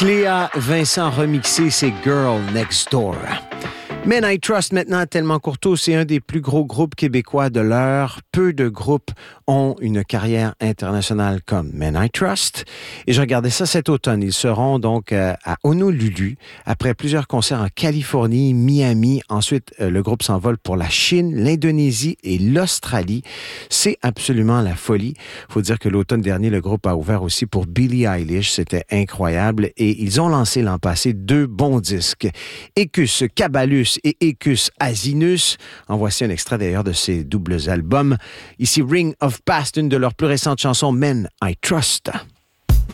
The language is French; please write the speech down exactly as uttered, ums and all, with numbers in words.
Cléa Vincent remixé, c'est Girl Next Door. Men I Trust maintenant, tellement Courteau, c'est un des plus gros groupes québécois de l'heure. Peu de groupes ont une carrière internationale comme Men I Trust. Et je regardais ça cet automne. Ils seront donc euh, à Honolulu après plusieurs concerts en Californie, Miami. Ensuite, euh, le groupe s'envole pour la Chine, l'Indonésie et l'Australie. C'est absolument la folie. Faut dire que l'automne dernier, le groupe a ouvert aussi pour Billie Eilish. C'était incroyable. Et ils ont lancé l'an passé deux bons disques. Ecus Cabalus et Ecus Asinus. En voici un extrait d'ailleurs de ces doubles albums. Ici Ring of Past, une de leurs plus récentes chansons, Men I Trust.